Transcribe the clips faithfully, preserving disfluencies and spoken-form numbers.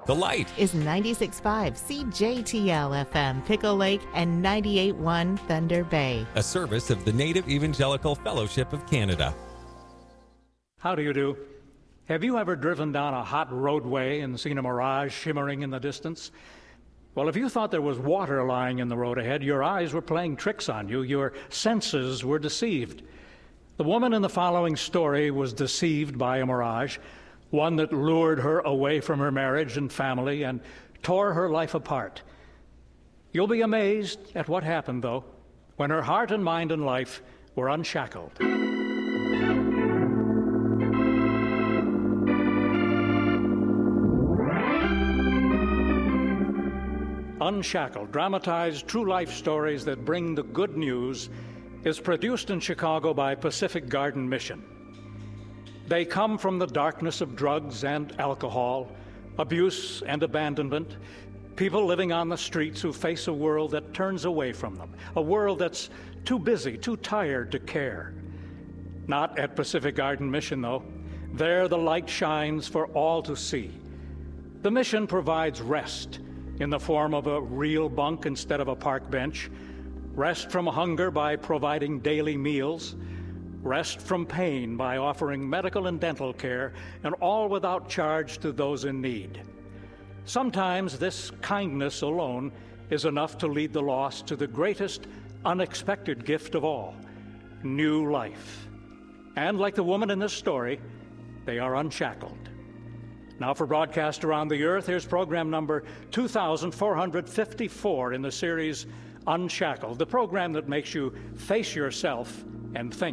The Light is ninety-six point five C J T L F M Pickle Lake and ninety-eight point one Thunder Bay. A service of the Native Evangelical Fellowship of Canada. How do you do? Have you ever driven down a hot roadway and seen a mirage shimmering in the distance? Well, if you thought there was water lying in the road ahead, your eyes were playing tricks on you. Your senses were deceived. The woman in the following story was deceived by a mirage, one that lured her away from her marriage and family and tore her life apart. You'll be amazed at what happened, though, when her heart and mind and life were unshackled. Unshackled, dramatized true life stories that bring the good news, is produced in Chicago by Pacific Garden Mission. They come from the darkness of drugs and alcohol, abuse and abandonment, people living on the streets who face a world that turns away from them, a world that's too busy, too tired to care. Not at Pacific Garden Mission, though. There the light shines for all to see. The mission provides rest in the form of a real bunk instead of a park bench, rest from hunger by providing daily meals, rest from pain by offering medical and dental care, and all without charge to those in need. Sometimes this kindness alone is enough to lead the lost to the greatest unexpected gift of all, new life. And like the woman in this story, they are unshackled. Now for broadcast around the earth, here's program number two thousand four hundred fifty-four in the series Unshackled, the program that makes you face yourself and think.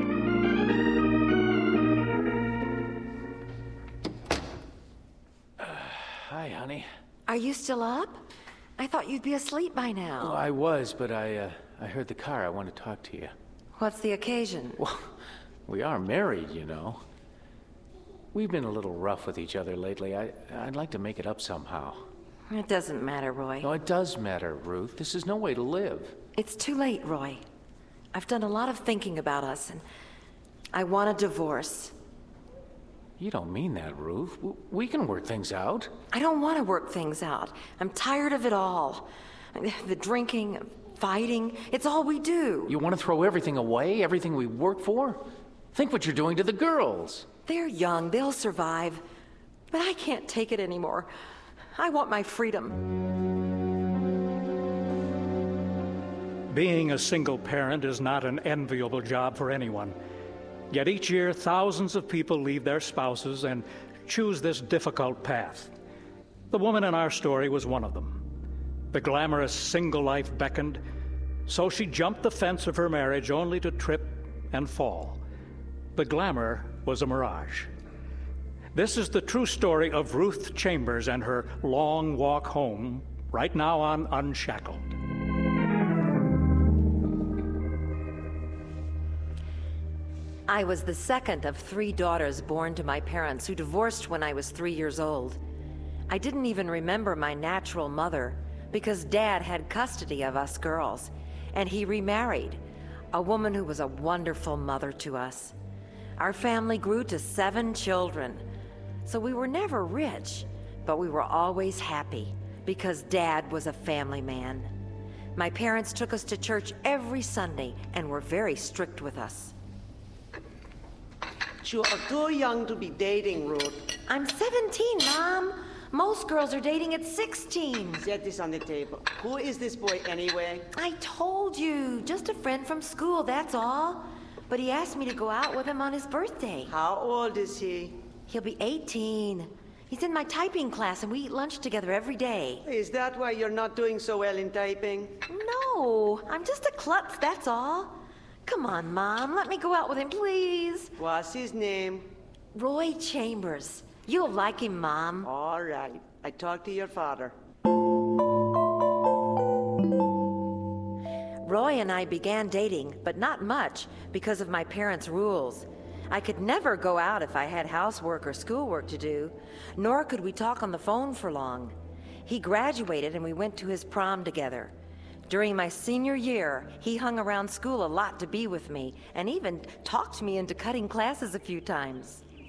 Uh, hi, honey. Are you still up? I thought you'd be asleep by now. Well, I was, but I, uh, I heard the car. I want to talk to you. What's the occasion? Well, we are married, you know. We've been a little rough with each other lately. I, I'd like to make it up somehow. It doesn't matter, Roy. No, it does matter, Ruth. This is no way to live. It's too late, Roy. I've done a lot of thinking about us, and I want a divorce. You don't mean that, Ruth. W- we can work things out. I don't want to work things out. I'm tired of it all. The drinking, fighting, it's all we do. You want to throw everything away, everything we work for? Think what you're doing to the girls. They're young, they'll survive. But I can't take it anymore. I want my freedom. Being a single parent is not an enviable job for anyone. Yet each year, thousands of people leave their spouses and choose this difficult path. The woman in our story was one of them. The glamorous single life beckoned, so she jumped the fence of her marriage only to trip and fall. The glamour was a mirage. This is the true story of Ruth Chambers and her long walk home, right now on Unshackled. I was the second of three daughters born to my parents who divorced when I was three years old. I didn't even remember my natural mother because Dad had custody of us girls, and he remarried, a woman who was a wonderful mother to us. Our family grew to seven children, so we were never rich, but we were always happy because Dad was a family man. My parents took us to church every Sunday and were very strict with us. You are too young to be dating, Ruth. I'm seventeen, Mom. Most girls are dating at sixteen. Set this on the table. Who is this boy anyway? I told you, just a friend from school, that's all. But he asked me to go out with him on his birthday. How old is he? He'll be eighteen. He's in my typing class and we eat lunch together every day. Is that why you're not doing so well in typing? No, I'm just a klutz, that's all. Come on, Mom, let me go out with him, please. What's his name? Roy Chambers. You'll like him, Mom. All right. I talked to your father. Roy and I began dating, but not much because of my parents' rules. I could never go out if I had housework or schoolwork to do, nor could we talk on the phone for long. He graduated and we went to his prom together. During my senior year, he hung around school a lot to be with me and even talked me into cutting classes a few times.